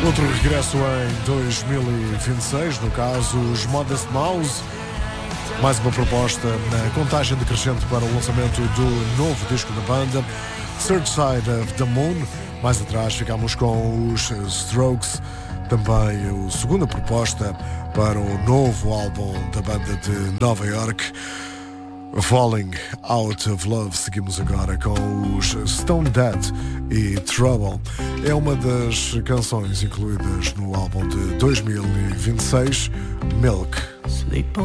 Outro regresso em 2026, no caso os Modest Mouse. Mais uma proposta na contagem decrescente para o lançamento do novo disco da banda, Third Side of the Moon. Mais atrás ficamos com os Strokes, também a segunda proposta para o novo álbum da banda de Nova York, Falling Out of Love. Seguimos agora com os Stone Dead e Trouble. É uma das canções incluídas no álbum de 2026, Milk. Sleep